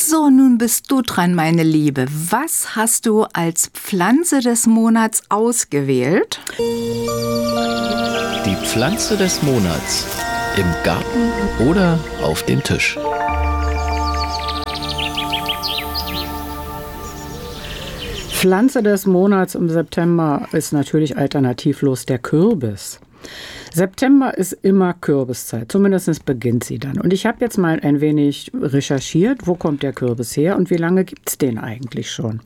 So, nun bist du dran, meine Liebe. Was hast du als Pflanze des Monats ausgewählt? Die Pflanze des Monats. Im Garten oder auf dem Tisch. Pflanze des Monats im September ist natürlich alternativlos der Kürbis. September ist immer Kürbiszeit, zumindest beginnt sie dann. Und ich habe jetzt mal ein wenig recherchiert, wo kommt der Kürbis her und wie lange gibt es den eigentlich schon.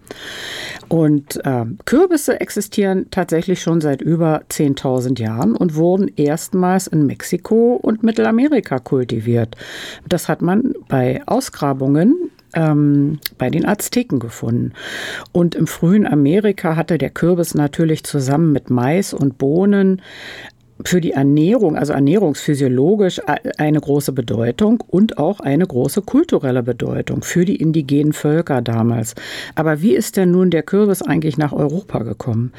Und Kürbisse existieren tatsächlich schon seit über 10.000 Jahren und wurden erstmals in Mexiko und Mittelamerika kultiviert. Das hat man bei Ausgrabungen bei den Azteken gefunden. Und im frühen Amerika hatte der Kürbis natürlich zusammen mit Mais und Bohnen für die Ernährung, also ernährungsphysiologisch, eine große Bedeutung und auch eine große kulturelle Bedeutung für die indigenen Völker damals. Aber wie ist denn nun der Kürbis eigentlich nach Europa gekommen?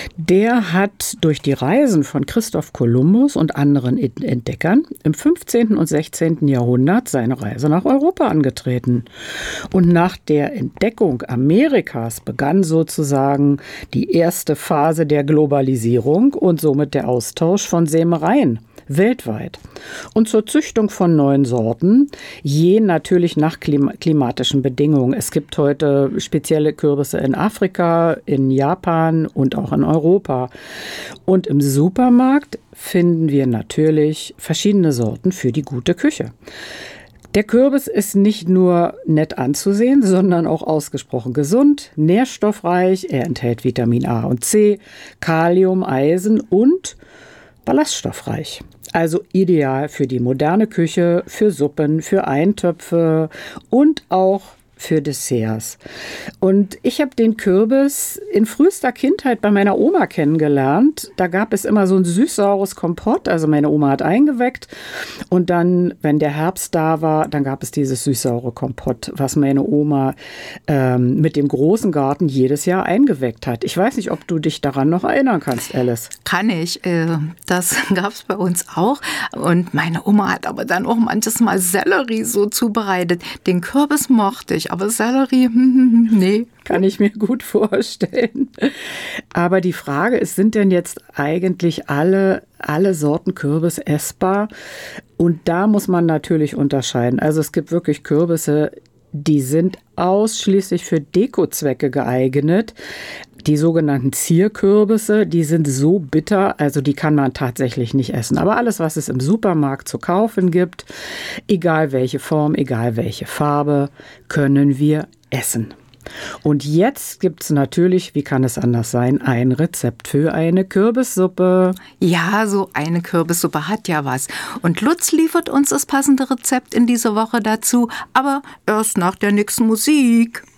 Der hat durch die Reisen von Christoph Kolumbus und anderen Entdeckern im 15. und 16. Jahrhundert seine Reise nach Europa angetreten. Und nach der Entdeckung Amerikas begann sozusagen die erste Phase der Globalisierung und somit der Austausch von Sämereien weltweit. Und zur Züchtung von neuen Sorten, je natürlich nach klimatischen Bedingungen. Es gibt heute spezielle Kürbisse in Afrika, in Japan und auch in Europa. Und im Supermarkt finden wir natürlich verschiedene Sorten für die gute Küche. Der Kürbis ist nicht nur nett anzusehen, sondern auch ausgesprochen gesund, nährstoffreich. Er enthält Vitamin A und C, Kalium, Eisen und ballaststoffreich. Also ideal für die moderne Küche, für Suppen, für Eintöpfe und auch für Desserts. Und ich habe den Kürbis in frühester Kindheit bei meiner Oma kennengelernt. Da gab es immer so ein süß-saures Kompott. Also meine Oma hat eingeweckt und dann, wenn der Herbst da war, dann gab es dieses süß-saure Kompott, was meine Oma mit dem großen Garten jedes Jahr eingeweckt hat. Ich weiß nicht, ob du dich daran noch erinnern kannst, Alice. Kann ich. Das gab es bei uns auch. Und meine Oma hat aber dann auch manches Mal Sellerie so zubereitet. Den Kürbis mochte ich. Aber Sellerie, nee. Kann ich mir gut vorstellen. Aber die Frage ist, sind denn jetzt eigentlich alle Sorten Kürbis essbar? Und da muss man natürlich unterscheiden. Also es gibt wirklich Kürbisse, die sind ausschließlich für Dekozwecke geeignet. Die sogenannten Zierkürbisse, die sind so bitter, also die kann man tatsächlich nicht essen. Aber alles, was es im Supermarkt zu kaufen gibt, egal welche Form, egal welche Farbe, können wir essen. Und jetzt gibt es natürlich, wie kann es anders sein, ein Rezept für eine Kürbissuppe. Ja, so eine Kürbissuppe hat ja was. Und Lutz liefert uns das passende Rezept in dieser Woche dazu, aber erst nach der nächsten Musik.